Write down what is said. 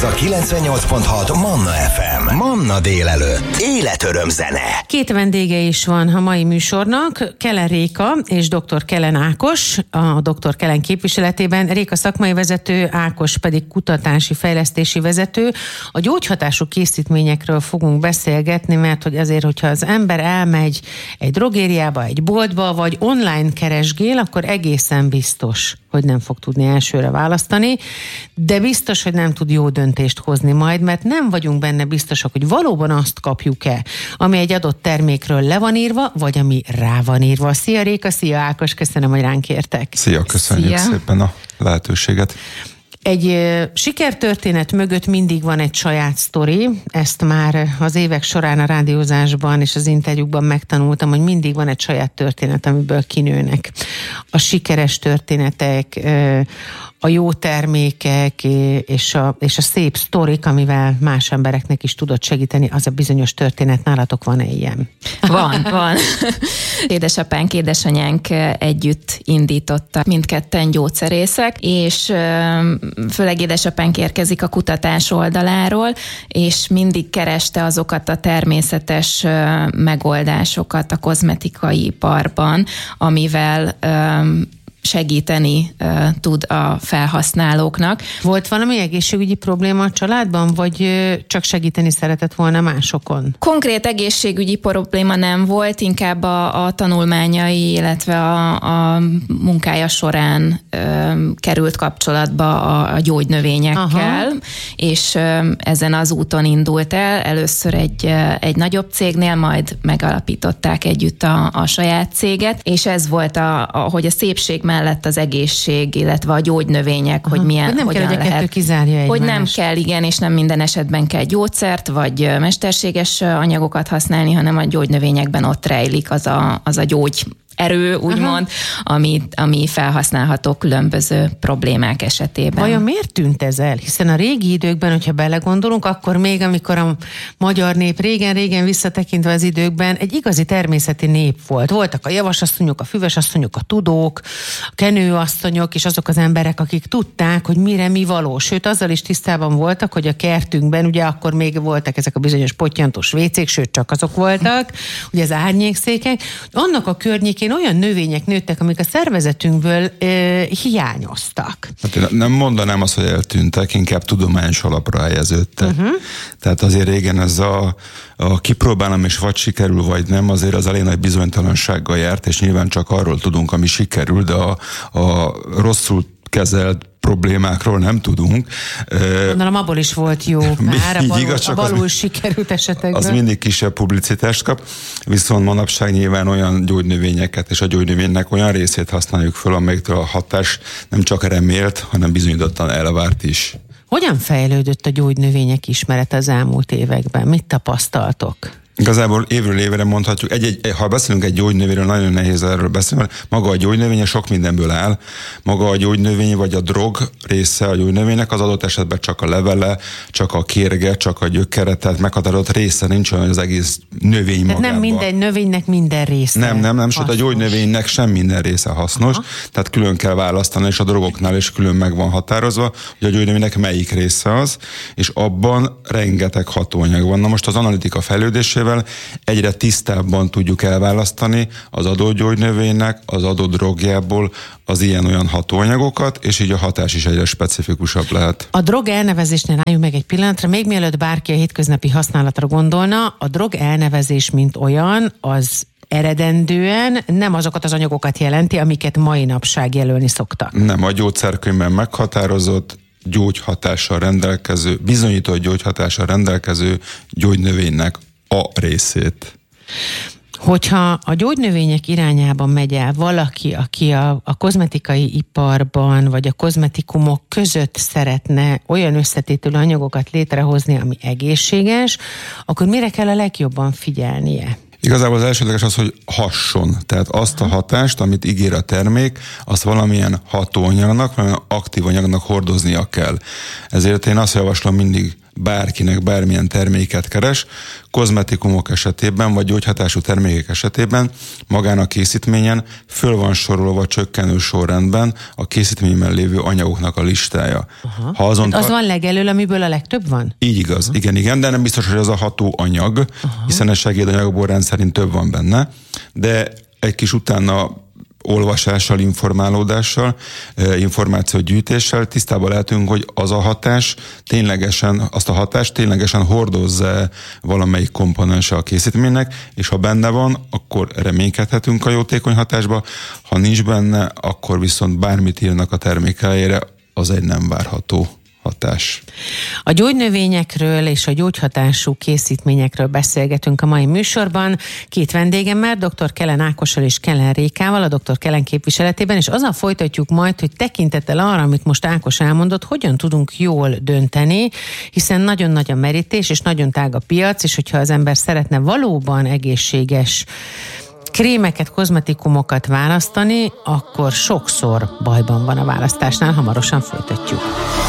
Ez a 98.6 Manna FM. Manna délelőtt. Életöröm zene. Két vendége is van a mai műsornak, Kelen Réka és dr. Kelen Ákos, a dr. Kelen képviseletében. Réka szakmai vezető, Ákos pedig kutatási fejlesztési vezető. A gyógyhatású készítményekről fogunk beszélgetni, mert hogy azért, hogyha az ember elmegy egy drogériába, egy boltba, vagy online keresgél, akkor egészen biztos, hogy nem fog tudni elsőre választani, de biztos, hogy nem tud jó döntést hozni majd, mert nem vagyunk benne biztosak, hogy valóban azt kapjuk-e, ami egy adott termékről le van írva, vagy ami rá van írva. Szia Réka, szia Ákos, köszönöm, hogy ránk értek. Szia, köszönjük szépen a lehetőséget. Egy sikertörténet mögött mindig van egy saját sztori, ezt már az évek során a rádiózásban és az interjúkban megtanultam, hogy mindig van egy saját történet, amiből kinőnek. A sikeres történetek, a jó termékek és a szép sztorik, amivel más embereknek is tudod segíteni, az a bizonyos történet. Nálatok van-e ilyen? Van. Édesapánk, édesanyánk együtt indítottak, mindketten gyógyszerészek, és főleg édesapánk érkezik a kutatás oldaláról, és mindig kereste azokat a természetes megoldásokat a kozmetikai iparban, amivel segíteni tud a felhasználóknak. Volt valami egészségügyi probléma a családban, vagy csak segíteni szeretett volna másokon? Konkrét egészségügyi probléma nem volt, inkább a tanulmányai, illetve a munkája során került kapcsolatba a gyógynövényekkel, és ezen az úton indult el. Először egy nagyobb cégnél, majd megalapították együtt a saját céget, és ez volt, hogy a szépség mellett az egészség, illetve a gyógynövények, hogy milyen, hogy nem hogyan kell, hogy lehet. Kizárja egymást. Hogy nem kell, igen, és nem minden esetben kell gyógyszert, vagy mesterséges anyagokat használni, hanem a gyógynövényekben ott rejlik az a gyógy erő, úgymond, ami felhasználható különböző problémák esetében. Vajon miért tűnt ez el? Hiszen a régi időkben, hogyha belegondolunk, akkor még amikor a magyar nép régen visszatekintve az időkben egy igazi természeti nép volt. Voltak a javasasszonyok, a füvesasszonyok, a tudók, a kenőasszonyok, és azok az emberek, akik tudták, hogy mire mi való. Sőt, azzal is tisztában voltak, hogy a kertünkben, ugye akkor még voltak ezek a bizonyos pottyantós vécék, sőt, csak azok voltak, ugye az árnyékszékek. Annak a környékén olyan növények nőttek, amik a szervezetünkből hiányoztak. Hát én nem mondanám azt, hogy eltűntek, inkább tudományos alapra helyeződtek. Tehát azért régen ez a kipróbálom, és vagy sikerül, vagy nem, azért az elég nagy bizonytalansággal járt, és nyilván csak arról tudunk, ami sikerül, de a rosszul kezelt problémákról nem tudunk. Gondolom, abból is volt jó pár, a balul sikerült esetekben. Az mindig kisebb publicitást kap, viszont manapság nyilván olyan gyógynövényeket és a gyógynövénynek olyan részét használjuk föl, amelyiktől a hatás nem csak remélt, hanem bizonyítottan elvárt is. Hogyan fejlődött a gyógynövények ismerete az elmúlt években? Mit tapasztaltok? Igazából évről évre mondhatjuk, ha beszélünk egy gyógynövényről, nagyon nehéz erről beszélni, mert maga a gyógynövény sok mindenből áll. Maga a gyógynövény vagy a drog része a gyógynövénynek az adott esetben csak a levele, csak a kérge, csak a gyökere, tehát meghatározott része nincs olyan, hogy az egész növény magában. Tehát nem minden növénynek minden része. Nem, sőt a gyógynövénynek sem minden része hasznos, tehát külön kell választani, és a drogoknál is külön meg van határozva, hogy a gyógynövénynek melyik része az, és abban rengeteg hatóanyag van. Na most az analitika fejlődésével egyre tisztábban tudjuk elválasztani az adott gyógynövénynek, az adott drogjából az ilyen-olyan hatóanyagokat, és így a hatás is egyre specifikusabb lehet. A drog elnevezésnél álljunk meg egy pillanatra, még mielőtt bárki a hétköznapi használatra gondolna, a drog elnevezés mint olyan, az eredendően nem azokat az anyagokat jelenti, amiket mai napság jelölni szoktak. Nem, a gyógyszerkönyvben meghatározott, gyógyhatással rendelkező, bizonyított gyógyhatással rendelkező gyógynövénynek a részét. Hogyha a gyógynövények irányában megy el valaki, aki a kozmetikai iparban, vagy a kozmetikumok között szeretne olyan összetételű anyagokat létrehozni, ami egészséges, akkor mire kell a legjobban figyelnie? Igazából az elsődleges az, hogy hasson. Tehát azt a hatást, amit ígér a termék, azt valamilyen hatóanyagnak, valamilyen aktív anyagnak hordoznia kell. Ezért én azt javaslom mindig bárkinek bármilyen terméket keres, kozmetikumok esetében, vagy gyógyhatású termékek esetében magán a készítményen föl van sorolva csökkenő sorrendben a készítményben lévő anyagoknak a listája. Ha az van legelől, amiből a legtöbb van? Így igaz, igen, de nem biztos, hogy az a ható anyag, hiszen a segédanyagokból rendszerint több van benne, de egy kis utána olvasással, informálódással, információgyűjtéssel tisztában lehetünk, hogy az a hatás azt a hatást ténylegesen hordozza valamelyik komponense a készítménynek, és ha benne van, akkor reménykedhetünk a jótékony hatásba, ha nincs benne, akkor viszont bármit írnak a termék elejére, az egy nem várható hatás. A gyógynövényekről és a gyógyhatású készítményekről beszélgetünk a mai műsorban. Két vendégemmel, dr. Kellen Ákossal és Kellen Rékával, a dr. Kellen képviseletében, és azzal folytatjuk majd, hogy tekintettel arra, amit most Ákos elmondott, hogyan tudunk jól dönteni, hiszen nagyon nagy a merítés, és nagyon tág a piac, és hogyha az ember szeretne valóban egészséges krémeket, kozmetikumokat választani, akkor sokszor bajban van a választásnál, hamarosan folytatjuk.